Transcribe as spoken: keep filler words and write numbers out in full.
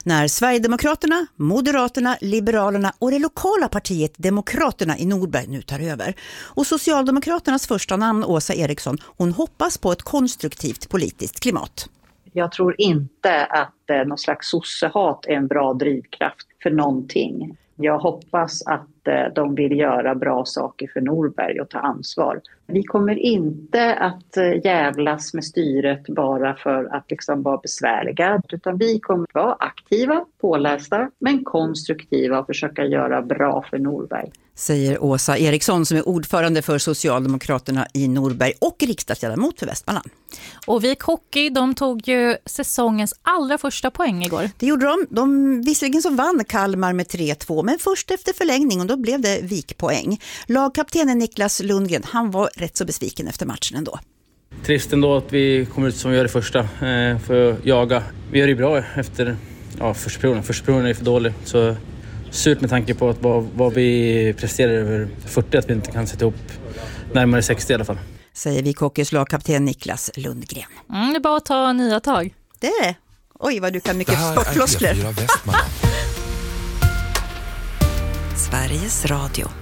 när Sverigedemokraterna, Moderaterna, Liberalerna och det lokala partiet Demokraterna i Norberg nu tar över. Och Socialdemokraternas första namn, Åsa Eriksson, hon hoppas på ett konstruktivt politiskt klimat. Jag tror inte att eh, någon slags sossehat är en bra drivkraft för någonting. Jag hoppas att eh, de vill göra bra saker för Norberg och ta ansvar. Vi kommer inte att eh, jävlas med styret bara för att liksom vara besvärliga. Utan vi kommer att vara aktiva, pålästa, men konstruktiva och försöka göra bra för Norberg. Säger Åsa Eriksson som är ordförande för Socialdemokraterna i Norberg och riksdagsledamot för Västmanland. Och Vik Hockey, de tog ju säsongens allra första poäng igår. Det gjorde de. de visserligen så vann Kalmar med tre två, men först efter förlängning och då blev det Vik-poäng. Lagkaptenen Niklas Lundgren, han var rätt så besviken efter matchen ändå. Trist ändå att vi kommer ut som vi gör det första eh, för att jaga. Vi gör det bra efter ja, första perioden. Första perioden är för dålig, så surt med tanke på att vad, vad vi presterar över fyrtio, att vi inte kan sätta ihop närmare sextio i alla fall. Säger Vik Hockeys lagkapten Niklas Lundgren. Mm, det är bara att ta nya tag. Det är det. Oj, vad du kan mycket sportfloskler. Sveriges Radio.